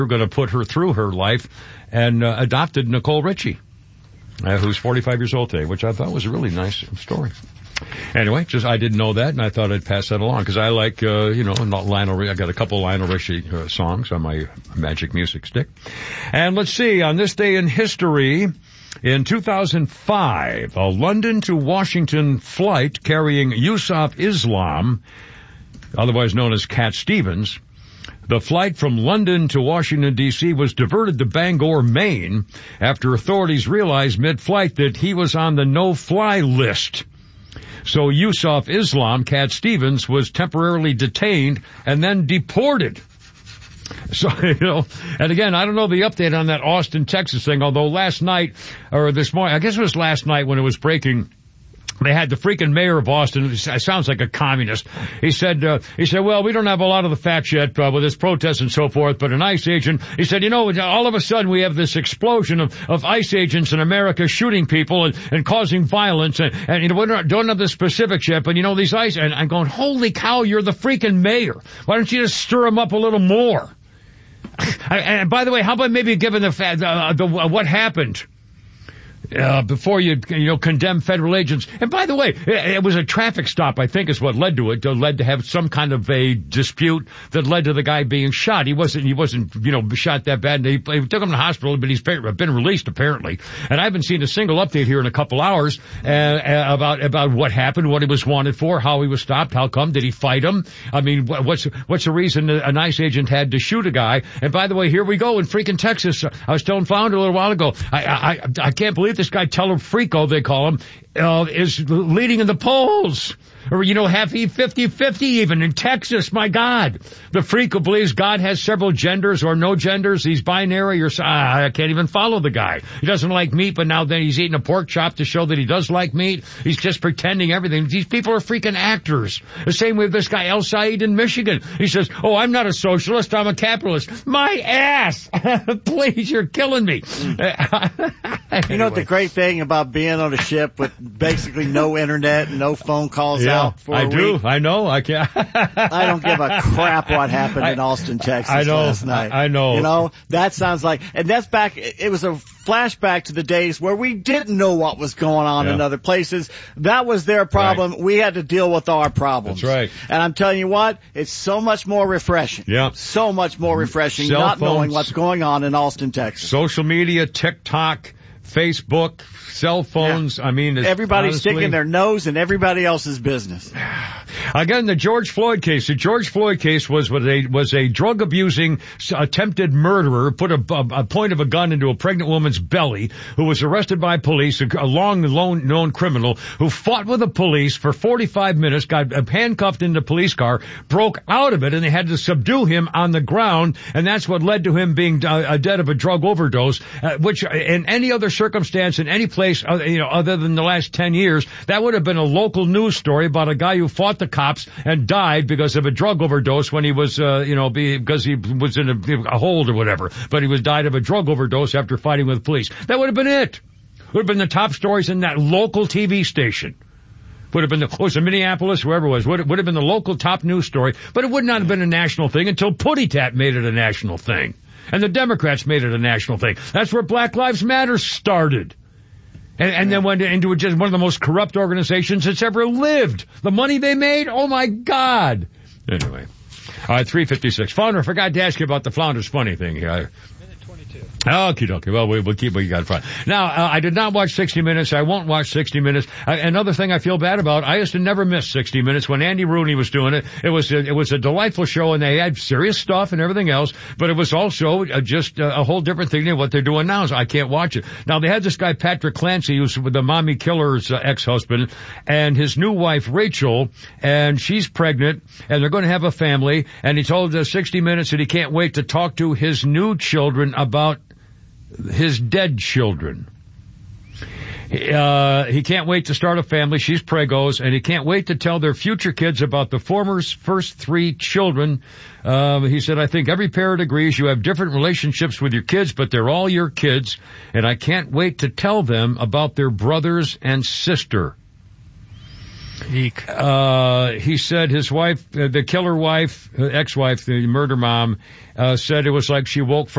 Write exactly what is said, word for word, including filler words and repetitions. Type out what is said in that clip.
We're going to put her through her life and uh, adopted Nicole Richie, uh, who's forty-five years old today, which I thought was a really nice story. Anyway, just I didn't know that, and I thought I'd pass that along because I like, uh, you know, not Lionel. I got a couple of Lionel Richie uh, songs on my Magic Music stick. And let's see, on this day in history, in two thousand five, a London to Washington flight carrying Yusuf Islam, otherwise known as Cat Stevens. The flight from London to Washington, D C was diverted to Bangor, Maine, after authorities realized mid-flight that he was on the no-fly list. So Yusuf Islam, Cat Stevens, was temporarily detained and then deported. So, you know, and again, I don't know the update on that Austin, Texas thing, although last night, or this morning, I guess it was last night when it was breaking, they had the freaking mayor of Austin, it sounds like a communist. He said, uh, he said, well, we don't have a lot of the facts yet uh, with this protest and so forth, but an ICE agent, he said, you know, all of a sudden we have this explosion of, of ICE agents in America shooting people and, and causing violence, and, and you know, we don't, don't have the specifics yet, but you know, these ICE, and I'm going, holy cow, you're the freaking mayor. Why don't you just stir them up a little more? And by the way, how about maybe given the fact, uh, the, uh, what happened? Uh, before you, you know, condemn federal agents. And by the way, it, it was a traffic stop, I think is what led to it. It led to have some kind of a dispute that led to the guy being shot. He wasn't, he wasn't, you know, shot that bad. They, they took him to the hospital, but he's been released apparently. And I haven't seen a single update here in a couple hours, uh, about, about what happened, what he was wanted for, how he was stopped, how come, did he fight him? I mean, what's, what's the reason an ICE agent had to shoot a guy? And by the way, here we go in freaking Texas. I was telling Flounder a little while ago, I, I, I can't believe this guy Telefrico, they call him, uh, is leading in the polls. Or, you know, half fifty-fifty even in Texas, my God. The freak who believes God has several genders or no genders, he's binary or, ah, I can't even follow the guy. He doesn't like meat, but now then he's eating a pork chop to show that he does like meat. He's just pretending everything. These people are freaking actors. The same way with this guy El Said in Michigan. He says, oh, I'm not a socialist, I'm a capitalist. My ass! Please, you're killing me. Anyway. You know what the great thing about being on a ship with basically no internet and no phone calls yeah, out for I a do. week? I know. I can't. I don't give a crap what happened I, in Austin, Texas I know, last night. I, I know. You know, that sounds like, and that's back, it was a flashback to the days where we didn't know what was going on yeah. in other places. That was their problem. Right. We had to deal with our problems. That's right. And I'm telling you what, it's so much more refreshing. Yeah. So much more refreshing Cell not phones, knowing what's going on in Austin, Texas. Social media, TikTok, Facebook, cell phones. Yeah. I mean, it's everybody's honestly sticking their nose in everybody else's business. Again, the George Floyd case. The George Floyd case was was a was a drug abusing attempted murderer put a, a, a point of a gun into a pregnant woman's belly, who was arrested by police, a, a long known, known criminal who fought with the police for forty-five minutes, got handcuffed in the police car, broke out of it, and they had to subdue him on the ground, and that's what led to him being uh, dead of a drug overdose. Uh, which in any other circumstance, in any place, uh, you know, other than the last ten years, that would have been a local news story about a guy who fought the cops and died because of a drug overdose when he was, uh, you know, because he was in a, a hold or whatever. But he was died of a drug overdose after fighting with police. That would have been it. Would have been the top stories in that local T V station. Would have been the, oh, it was Minneapolis, whoever it was, would, would have been the local top news story. But it would not have been a national thing until Putty Tat made it a national thing. And the Democrats made it a national thing. That's where Black Lives Matter started. And, and then went into just one of the most corrupt organizations that's ever lived. The money they made, oh my God. Anyway. All right, three fifty-six. Flounder, I forgot to ask you about the Flounder's Funny thing here. Okie dokie. Well, we, we'll keep what you got front. Now, uh, I did not watch sixty minutes. I won't watch sixty minutes. Uh, another thing I feel bad about, I used to never miss sixty minutes when Andy Rooney was doing it. It was a, it was a delightful show, and they had serious stuff and everything else, but it was also uh, just uh, a whole different thing than what they're doing now, so I can't watch it. Now, they had this guy, Patrick Clancy, who's the Mommy Killer's uh, ex-husband, and his new wife, Rachel, and she's pregnant, and they're going to have a family, and he told uh, sixty minutes that he can't wait to talk to his new children about his dead children. Uh, he can't wait to start a family. She's pregos, and he can't wait to tell their future kids about the former's first three children. Um, he said, I think every parent agrees you have different relationships with your kids, but they're all your kids, and I can't wait to tell them about their brothers and sister. Eek. Uh, he said his wife, uh, the killer wife, uh, ex-wife, the murder mom, uh, said it was like she woke from